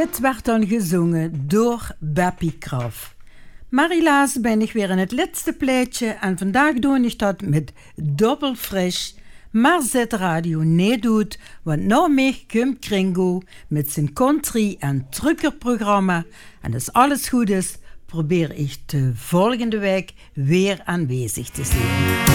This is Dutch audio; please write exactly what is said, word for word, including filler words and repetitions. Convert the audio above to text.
Dit werd dan gezongen door Beppie Graf. Maar helaas ben ik weer in het laatste pleitje en vandaag doe ik dat met dubbel fris. Maar zet radio niet doet, want nou mee komt Kringo met zijn country- en truckerprogramma. En als alles goed is, probeer ik de volgende week weer aanwezig te zijn.